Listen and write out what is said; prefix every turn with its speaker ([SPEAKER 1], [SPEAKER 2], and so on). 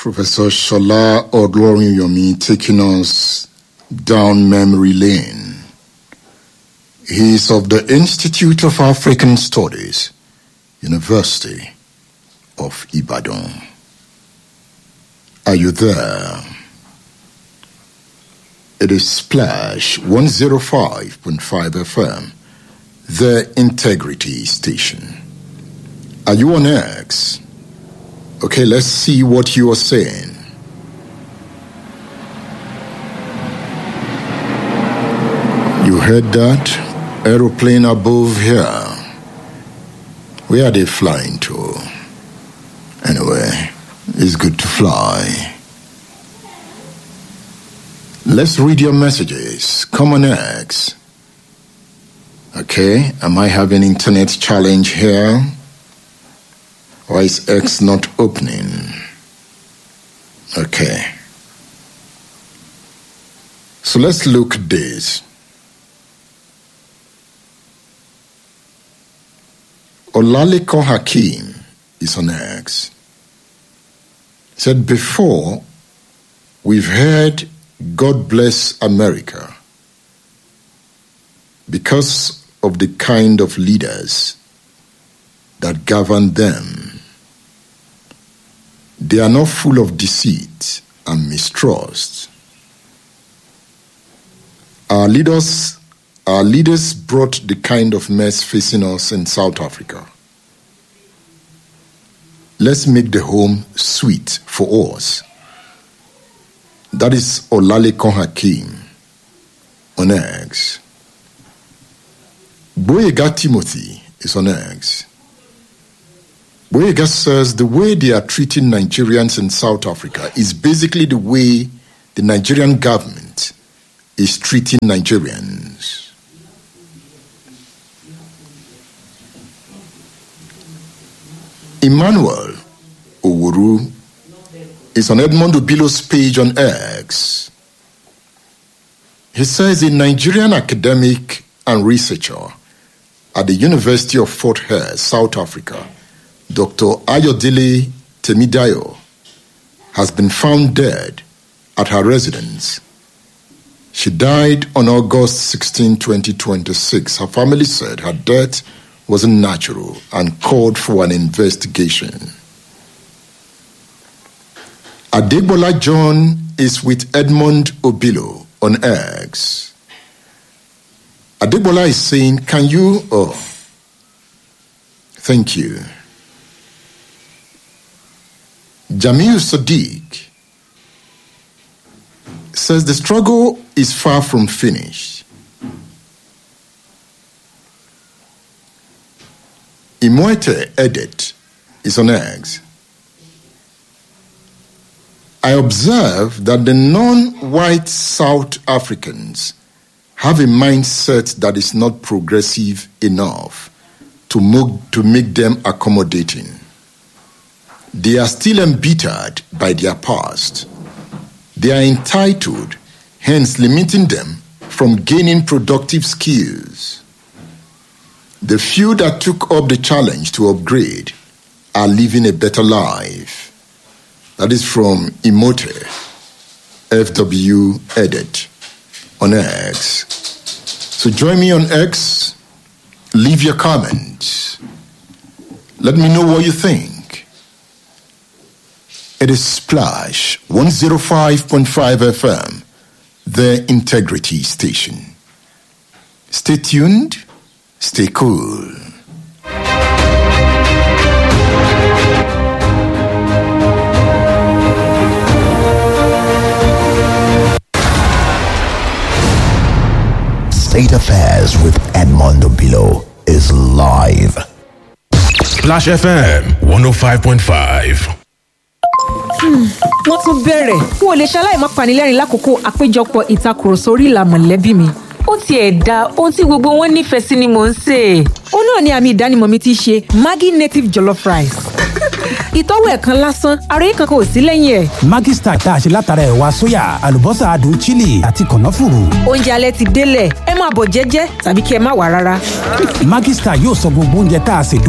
[SPEAKER 1] Professor Shola Odlorin-Yomi taking us down memory lane. He is of the Institute of African Studies, University of Ibadan. Are you there? It is Splash 105.5 FM, the Integrity Station. Are you on X? Okay, let's see what you are saying. You heard that? Aeroplane above here. Where are they flying to? Anyway, it's good to fly. Let's read your messages. Come on, X. Okay, am I having internet challenge here? Or is X not opening? Okay. So let's look at this. Olaliko Hakim is on X. Said before, we've heard God bless America because of the kind of leaders that govern them. They are not full of deceit and mistrust. Our leaders brought the kind of mess facing us in South Africa. Let's make the home sweet for us. That is Olaliko Hakim on X. Boyega Timothy is on X. Boyega says the way they are treating Nigerians in South Africa is basically the way the Nigerian government is treating Nigerians. Emmanuel Oworu is on Edmond Obilo's page on X. He says a Nigerian academic and researcher at the University of Fort Hare, South Africa, Dr. Ayodele Temidayo, has been found dead at her residence. She died on August 16, 2026. Her family said her death wasn't natural and called for an investigation. Adegbola John is with Edmond Obilo on X. Adegbola is saying, can you... Oh, thank you. Jamil Sadiq says the struggle is far from finished. Imoete Edet is on X. I observe that the non-white South Africans have a mindset that is not progressive enough to make them accommodating. They are still embittered by their past. They are entitled, hence limiting them from gaining productive skills. The few that took up the challenge to upgrade are living a better life. That is from Imote, FW Edit, on X. So join me on X. Leave your comments. Let me know what you think. It is Splash 105.5 FM, the Integrity Station. Stay tuned, stay cool.
[SPEAKER 2] State Affairs with Edmond Obilo is live.
[SPEAKER 3] Splash FM 105.5.
[SPEAKER 4] Wọ́n tún bẹ̀rẹ̀ n ò lè ṣaláì má panilẹ́rìn lákòókò àpéjọpọ̀ ìtakùrọ̀sọ orí ìlà mọ̀lẹ́bí mi.
[SPEAKER 5] Ó tiẹ̀ da ohun tí gbogbo wọn nífẹ̀ẹ́ sí ni mò ń sè.
[SPEAKER 4] Ó náà ni àmì ìdánimọ̀ mi ti ṣe Maggi native jollof rice. Ìtọ́wò ẹ̀kan lásán, àròyé kankan ò sí lẹ́yìn ẹ̀.
[SPEAKER 6] Maggi Star tá a ṣe látara ẹ̀wà sóyà, àlùbọ́sà adùn chili àti kànáfùrù.
[SPEAKER 4] Oúnjẹ alẹ́ ti délẹ̀, ẹ máa bọ̀ jẹ́jẹ́ tàbí kí ẹ má wá rárá.
[SPEAKER 6] Maggi Star yóò sọ gbogbo oúnjẹ tá a ṣe